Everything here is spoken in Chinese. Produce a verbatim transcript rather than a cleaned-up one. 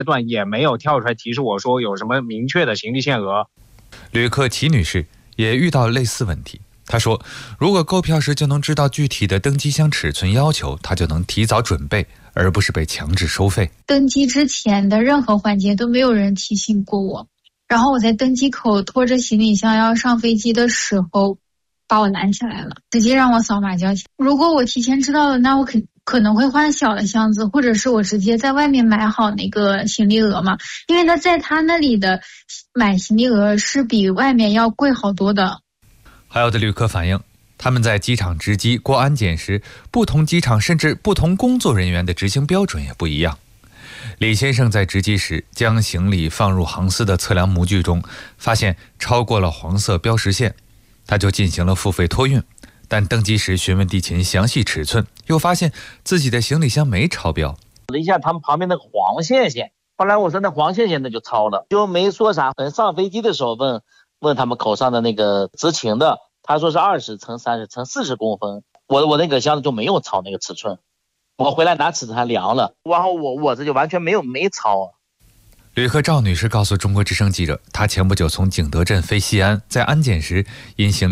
段也没有跳出来提示我说有什么明确的行李限额。 旅客齐女士也遇到类似问题，她说如果购票时就能知道具体的登机箱尺寸要求，她就能提早准备，而不是被强制收费。 登机之前的任何环节都没有人提醒过我，然后我在登机口拖着行李箱要上飞机的时候把我拦下来了，直接让我扫码交钱。如果我提前知道了，那我肯可能会换小的箱子，或者是我直接在外面买好那个行李额嘛，因为他在他那里的买行李额是比外面要贵好多的。 还有的旅客反映，他们在机场值机过安检时，不同机场甚至不同工作人员的执行标准也不一样。李先生在值机时将行李放入航司的测量模具中，发现超过了黄色标识线，他就进行了付费托运。但登机时询问地勤详细尺寸，又发现自己的行李箱没超标。 一下他们旁边那个黄线线，后来我说那黄线线那就超了，就没说啥。等上飞机的时候问问他们口上的那个执勤的，他说是二十乘三十乘四十公分，我我那个箱子就没有超那个尺寸，我回来拿尺寸还量了，然后我我这就完全没有没超啊。 旅客赵女士告诉中国之声记者，她前不久从景德镇飞西安，在安检时因行李